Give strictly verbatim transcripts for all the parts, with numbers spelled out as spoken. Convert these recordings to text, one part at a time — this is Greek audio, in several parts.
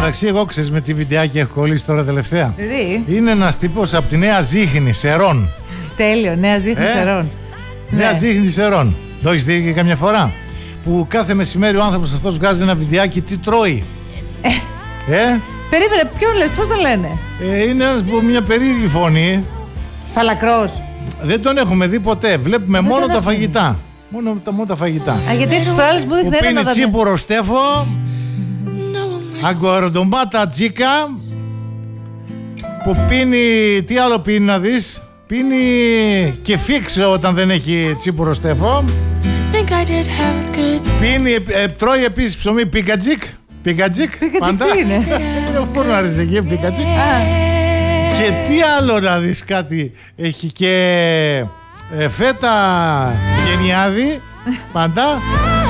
μεταξύ, εγώ ξέρεις με τι βιντεάκι έχω κολλήσει τώρα τελευταία. Τι? Είναι ένας τύπος από τη Νέα Ζήχνη, Σερών. Τέλειο, Νέα Ζήχνη, ε? Σερών. Νέα Ναι. Ζήχνη, Σερών. Το έχεις δει και καμιά φορά? Που κάθε μεσημέρι ο άνθρωπος αυτός βγάζει ένα βιντεάκι τι τρώει. Ε, ε? Περίμενε, ποιον λες, πώς τον λένε? Ε, είναι ένας που μια περίεργη φωνή. Φαλακρός. Δεν τον έχουμε δει ποτέ. Βλέπουμε Δεν μόνο τον τα έχουμε. φαγητά. Μόνο τα, μόνο τα φαγητά. Α, γιατί τις προάλλες μου Που δείχνει ένα πίνει δα- τσίπουρο στέφο, αγκορντομπάτα τσίκα, που πίνει, τι άλλο πίνει να δεις? Πίνει και φίξε όταν δεν έχει τσίπουρο στέφο. Πίνει, ε, τρώει επίσης ψωμί πικατζίκ. Πικατζίκ, πάντα. τι είναι? Πού να αρέσει εκεί, πικατζίκ. Και τι άλλο να δεις κάτι? Έχει και ε, φέτα γενιάδι, πάντα.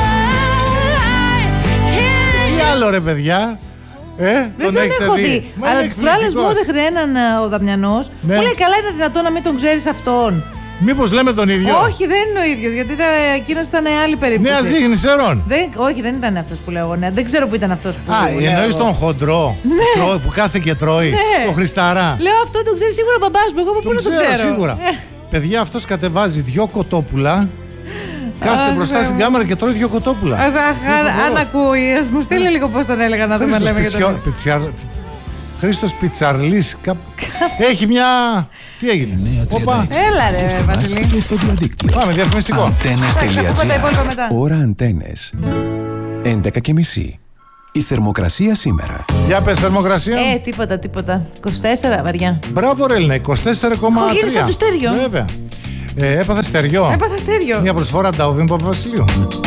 Τι άλλο ρε παιδιά? Ε, Δεν τον, τον έχω δει. Μα Αλλά είναι τις προάλλες μου εκπληκτικός. έδειχνε έναν ε, ο Δαμιανός. Ναι. Μου λέει καλά, είναι δυνατόν να μην τον ξέρεις αυτόν? Μήπως λέμε τον ίδιο? Όχι, δεν είναι ο ίδιος, γιατί εκείνος ήταν άλλη περίπτωση. Νέα Ζήχνη, Σερών. Δεν, όχι, δεν ήταν αυτός που λέω εγώ. Ναι. Δεν ξέρω που ήταν αυτός που Α, λέω εννοείς εγώ. τον χοντρό? Ναι. Τρώει, που κάθε και τρώει. Ναι. Το Χρισταρά. Λέω αυτό τον ξέρει σίγουρα ο μπαμπάς μου. Εγώ από πού να το ξέρω? Σίγουρα. Ε, Παιδιά, αυτός κατεβάζει δυο κοτόπουλα. Κάθεται Α, μπροστά Θεέ στην μου. κάμερα και τρώει δυο κοτόπουλα. Ας, αχ, αν- αν ακούει, ας μου στείλει λίγο πώς τον έλεγα να δούμε αν λέμε για τον. Χρήστος Πιτσαρλής. κάπου- Έχει μια... Τι έγινε? Όπα. Έλα ρε Στο Βασιλή. και στο διαδίκτυο. Πάμε, διαφημιστικό. Θα πούμε τα υπόλοιπα Antennes.gr. μετά. Ώρα Αντένες. έντεκα και μισή. Η θερμοκρασία σήμερα. Για πες θερμοκρασία. Ε, τίποτα, τίποτα. είκοσι τέσσερα βαριά. Μπράβο ρε Έλληνα, είκοσι τέσσερα κόμμα τρία. Έχω γύρισα το στέριο. Βέβαια. Ε, έπαθα στεριό. Έπαθα στέριο. Μια προσφορά Ντάουβιν Παπαβασιλείου.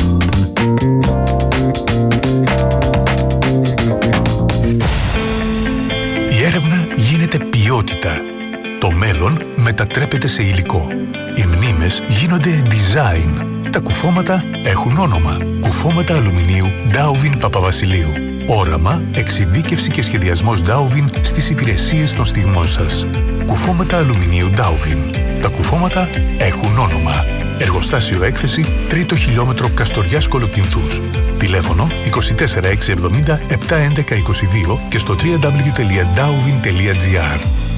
Η έρευνα γίνεται ποιότητα. Το μέλλον μετατρέπεται σε υλικό. Οι μνήμες γίνονται design. Τα κουφώματα έχουν όνομα. Κουφώματα αλουμινίου Ντάουβιν Παπαβασιλείου. Όραμα, εξειδίκευση και σχεδιασμός Ντάουβιν στις υπηρεσίες των στιγμών σας. Κουφώματα αλουμινίου Ντάουβιν. Τα κουφώματα έχουν όνομα. Εργοστάσιο έκθεση, τρίτο χιλιόμετρο Καστοριάς Κολοκυνθούς. Τηλέφωνο είκοσι τέσσερα έξι εβδομήντα επτά έντεκα είκοσι δύο και στο double-u double-u double-u τελεία ντάουβιν τελεία τζι άρ.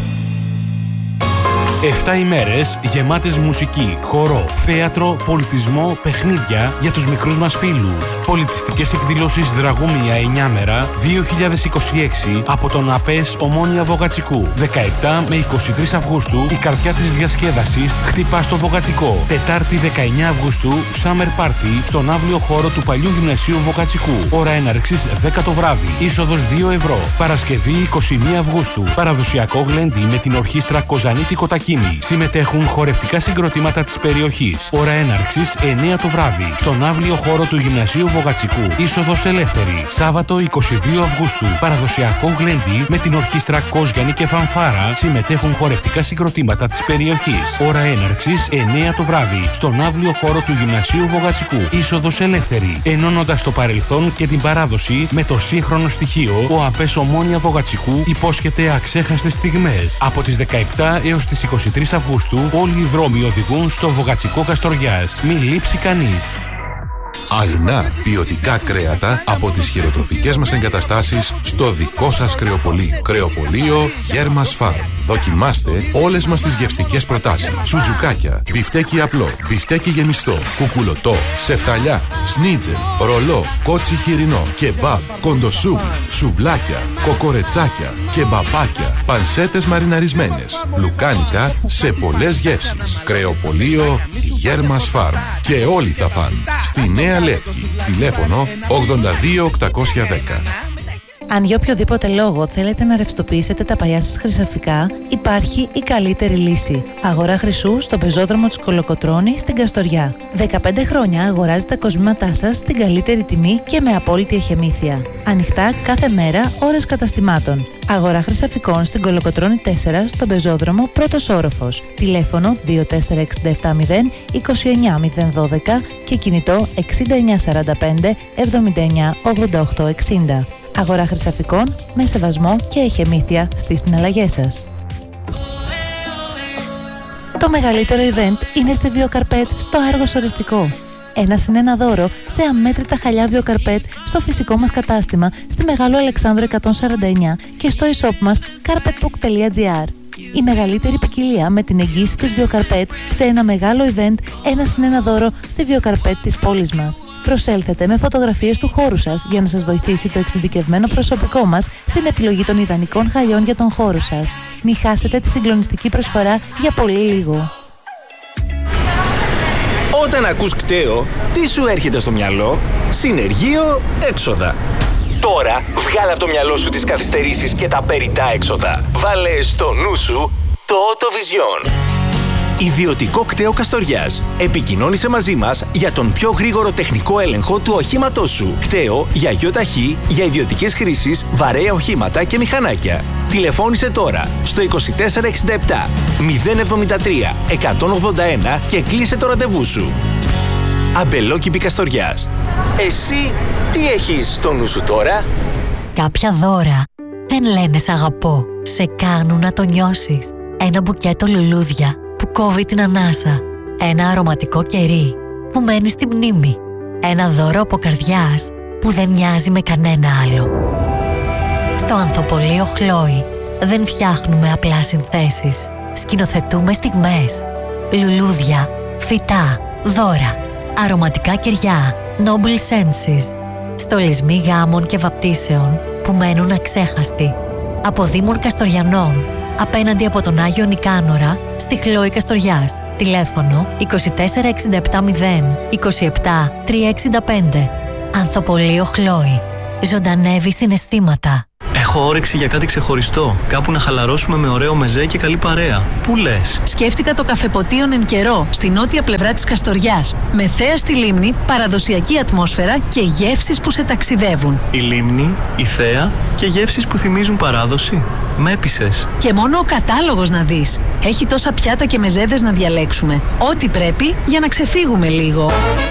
Εφτά ημέρες γεμάτες μουσική, χορό, θέατρο, πολιτισμό, παιχνίδια για τους μικρούς μας φίλους. Πολιτιστικές εκδηλώσεις Δραγούμια εννιά μέρα δύο χιλιάδες είκοσι έξι από τον ΑΠΕΣ Ομόνια Βογατσικού. δεκαεπτά με είκοσι τρεις Αυγούστου η καρδιά της διασκέδασης χτυπά στο Βογατσικό. Τετάρτη δεκαεννιά Αυγούστου Summer Party στον αύλιο χώρο του παλιού γυμνασίου Βογατσικού. Ώρα έναρξης δέκα το βράδυ. Είσοδος δύο ευρώ. Παρασκευή είκοσι μία Αυγούστου. Παραδοσιακό γλέντι με την ορχήστρα Κοζανίτη Κοτακίνη. Συμμετέχουν χορευτικά συγκροτήματα της περιοχής. Ώρα έναρξης εννιά το βράδυ. Στον αύλιο χώρο του Γυμνασίου Βογατσικού. Είσοδος ελεύθερη. Σάββατο είκοσι δύο Αυγούστου. Παραδοσιακό γλέντι με την ορχήστρα Κόζιανη και Φανφάρα. Συμμετέχουν χορευτικά συγκροτήματα της περιοχής. Ώρα έναρξης εννιά το βράδυ. Στον αύλιο χώρο του Γυμνασίου Βογατσικού. Είσοδος ελεύθερη. Ενώνοντας το παρελθόν και την παράδοση με το σύγχρονο στοιχείο, ο ΑΠΕΣ Ομόνια Βογατσικού υπόσχεται αξέχαστες στιγμές. Από τις δεκαεπτά έως τις είκοσι τρεις Αυγούστου όλοι οι δρόμοι οδηγούν στο Βογατσικό Καστοριάς. Μην λείψει κανείς. Αγνά ποιοτικά κρέατα από τις χειροτροφικές μας εγκαταστάσεις στο δικό σας κρεοπωλείο. Κρεοπωλείο Γέρμας Φαρμ. Δοκιμάστε όλες μας τις γευστικές προτάσεις. Σουτζουκάκια, μπιφτέκι απλό, μπιφτέκι γεμιστό, κουκουλωτό, σεφταλιά, σνίτζελ, ρολό, κότσι χοιρινό, κεμπάπ, κοντοσούβλι, σουβλάκια, κοκορετσάκια, κεμπαπάκια, πανσέτες μαριναρισμένες, λουκάνικα σε πολλές γεύσεις. Κρεοπωλείο Γέρμας Φαρμ. Και όλοι θα φαν. Στη Νέα Λεύκη. Τηλέφωνο ογδόντα δύο οκτακόσια δέκα. Αν για οποιοδήποτε λόγο θέλετε να ρευστοποιήσετε τα παλιά σας χρυσαφικά, υπάρχει η καλύτερη λύση. Αγορά χρυσού στον πεζόδρομο της Κολοκοτρώνη στην Καστοριά. δεκαπέντε χρόνια αγοράζετε τα κοσμήματά σας στην καλύτερη τιμή και με απόλυτη εχεμήθεια. Ανοιχτά κάθε μέρα, ώρες καταστημάτων. Αγορά χρυσαφικών στην Κολοκοτρώνη τέσσερα στον πεζόδρομο πρώτος όροφος. Τηλέφωνο δύο τέσσερα έξι επτά μηδέν είκοσι εννιά μηδέν δώδεκα και κινητό εξήντα εννιά σαράντα πέντε εβδομήντα εννιά ογδόντα οκτώ εξήντα. Αγορά χρυσαφικών με σεβασμό και εχεμήθεια στις συναλλαγές σας. Το μεγαλύτερο event είναι στη Βιοκαρπέτ στο Άργος Οριστικό. ένα συν ένα δώρο σε αμέτρητα χαλιά βιοκαρπέτ στο φυσικό μας κατάστημα στη Μεγάλο Αλεξάνδρου εκατόν σαράντα εννιά και στο e-shop μας carpetbook τελεία gr. Η μεγαλύτερη ποικιλία με την εγγύηση της βιοκαρπέτ σε ένα μεγάλο event, ένα συν ένα δώρο στη βιοκαρπέτ της πόλης μας. Προσέλθετε με φωτογραφίες του χώρου σας για να σας βοηθήσει το εξειδικευμένο προσωπικό μας στην επιλογή των ιδανικών χαλιών για τον χώρο σας. Μην χάσετε τη συγκλονιστική προσφορά για πολύ λίγο. Όταν ακούς κταίο, τι σου έρχεται στο μυαλό? Συνεργείο έξοδα. Τώρα βγάλε από το μυαλό σου τις καθυστερήσεις και τα περιττά έξοδα. Βάλε στο νου σου το Autovision. Ιδιωτικό κταίο Καστοριάς. Επικοινώνησε μαζί μας για τον πιο γρήγορο τεχνικό έλεγχο του οχήματός σου. Κταίο για γιοταχή, για ιδιωτικές χρήσεις, βαρέα οχήματα και μηχανάκια. Τηλεφώνησε τώρα στο είκοσι τέσσερα εξήντα επτά μηδέν εβδομήντα τρία εκατόν ογδόντα ένα και κλείσε το ραντεβού σου. Αμπελόκηπη Καστοριάς. Εσύ τι έχεις στο νου σου τώρα? Κάποια δώρα δεν λένε σ' αγαπώ. Σε κάνουν να το νιώσεις. Ένα μπουκέτο λουλούδια που κόβει την ανάσα. Ένα αρωματικό κερί που μένει στη μνήμη. Ένα δώρο από καρδιάς που δεν μοιάζει με κανένα άλλο. Στο Ανθοπολείο Χλόι δεν φτιάχνουμε απλά συνθέσεις. Σκηνοθετούμε στιγμές. Λουλούδια, φυτά, δώρα, αρωματικά κεριά, Noble Senses. Στολισμοί γάμων και βαπτίσεων που μένουν αξέχαστοι. Από Δήμων Καστοριανών, απέναντι από τον Άγιο Νικάνορα, στη Χλόη Καστοριάς. Τηλέφωνο είκοσι τέσσερα εξήντα επτά μηδέν είκοσι επτά τριακόσια εξήντα πέντε. Ανθοπολείο Χλόη. Ζωντανεύει συναισθήματα. Έχω όρεξη για κάτι ξεχωριστό. Κάπου να χαλαρώσουμε με ωραίο μεζέ και καλή παρέα. Πού λες? Σκέφτηκα το Καφεποτίον εν καιρό, στη νότια πλευρά της Καστοριάς. Με θέα στη λίμνη, παραδοσιακή ατμόσφαιρα και γεύσεις που σε ταξιδεύουν. Η λίμνη, η θέα και γεύσεις που θυμίζουν παράδοση. Με έπεισες. Και μόνο ο κατάλογος να δεις. Έχει τόσα πιάτα και μεζέδες να διαλέξουμε. Ό,τι πρέπει για να ξεφύγουμε λίγο.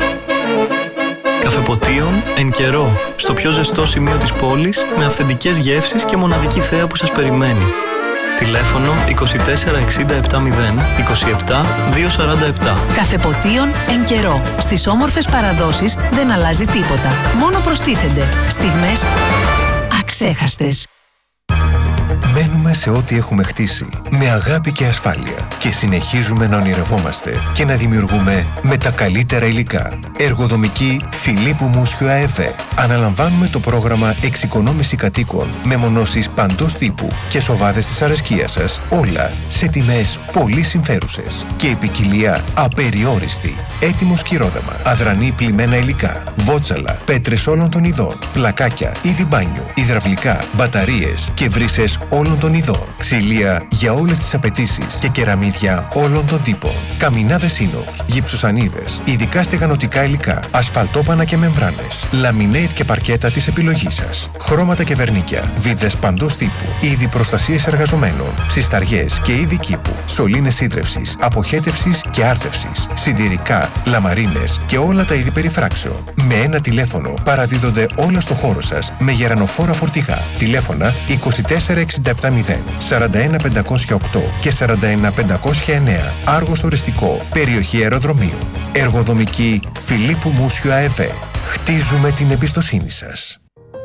Καφεποτίον εν καιρό, στο πιο ζεστό σημείο της πόλης, με αυθεντικές γεύσεις και μοναδική θέα που σας περιμένει. Τηλέφωνο είκοσι τέσσερα εξήντα επτά μηδέν είκοσι επτά διακόσια σαράντα επτά. Καφεποτίον εν καιρό. Στις όμορφες παραδόσεις δεν αλλάζει τίποτα. Μόνο προστίθενται στιγμές αξέχαστες. Μένουμε σε ό,τι έχουμε χτίσει, με αγάπη και ασφάλεια και συνεχίζουμε να ονειρευόμαστε και να δημιουργούμε με τα καλύτερα υλικά. Εργοδομική Φιλίππου Μούσιου ΑΕΒ. Αναλαμβάνουμε το πρόγραμμα εξοικονόμηση κατοίκων με μονώσεις παντός τύπου και σοβάδες της αρεσκίας σας, όλα σε τιμές πολύ συμφέρουσες και η ποικιλία απεριόριστη. Έτοιμο σκυρόδεμα, αδρανή πλημμένα υλικά, βότσαλα, πέτρες όλων των ειδών, πλακάκια, είδη μπάνιου, υδραυλικά, μπαταρίες και βρύσες όλων των ειδών, ξυλία για όλες τις απαιτήσεις και κεραμίδια όλων των τύπων, καμινάδες ίνοξ, γυψοσανίδες, ειδικά στεγανοτικά υλικά, ασφαλτόπανα και μεμβράνες, λαμινέιτ και παρκέτα της επιλογής σας, χρώματα και βερνίκια, βίδες παντός τύπου, είδη προστασίας εργαζομένων, ψισταριές και είδη κήπου, σωλήνες ίδρευσης, αποχέτευσης και άρτευσης, σιδηρικά, λαμαρίνες και όλα τα είδη περιφράξεων. Με ένα τηλέφωνο παραδίδονται όλα στο χώρο σας με γερανοφόρα φορτηγά. Τηλέφωνα είκοσι τέσσερα εξήντα επτά μηδέν σαράντα ένα πεντακόσια οκτώ και σαράντα ένα πεντακόσια εννέα. Άργος οριστικό, περιοχή αεροδρομίου. Εργοδομική Φιλίππου Μούσιου ΑΕΒ. Χτίζουμε την εμπιστοσύνη σας.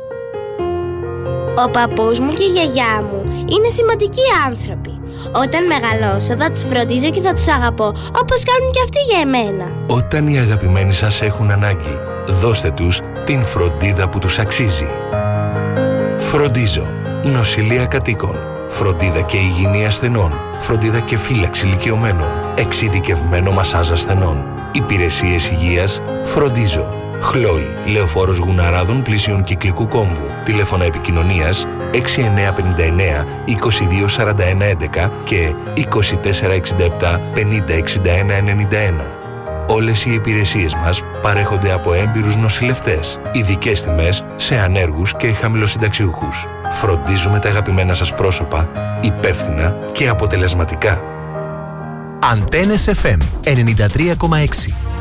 Ο παππούς μου και η γιαγιά μου είναι σημαντικοί άνθρωποι. Όταν μεγαλώσω θα τους φροντίζω και θα τους αγαπώ όπως κάνουν και αυτοί για εμένα. Όταν οι αγαπημένοι σας έχουν ανάγκη, δώστε τους την φροντίδα που τους αξίζει. Φροντίζω. Νοσηλεία κατοίκων. Φροντίδα και υγιεινή ασθενών. Φροντίδα και φύλαξη ηλικιωμένων. Εξειδικευμένο μασάζ ασθενών. Υπηρεσίες υγείας. Φροντίζω. Χλόι. Λεωφόρος Γουναράδων πλησίων Κυκλικού Κόμβου. Τηλέφωνα επικοινωνίας έξι εννιά πέντε εννέα είκοσι δύο σαράντα ένα έντεκα και είκοσι τέσσερα εξήντα επτά πενήντα εξήντα ένα ενενήντα ένα. Όλες οι υπηρεσίες μας παρέχονται από έμπειρους νοσηλευτές. Ειδικές τιμές σε ανέργους και χαμηλοσυνταξιούχους. Φροντίζουμε τα αγαπημένα σας πρόσωπα υπεύθυνα και αποτελεσματικά. Αντένες εφ εμ ενενήντα τρία κόμμα έξι.